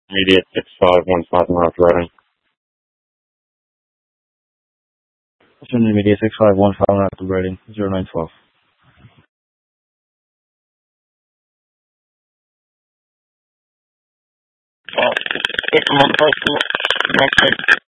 Immediate 6515 North Reading. Immediate 6515 North Reading, 0912. It's my first message.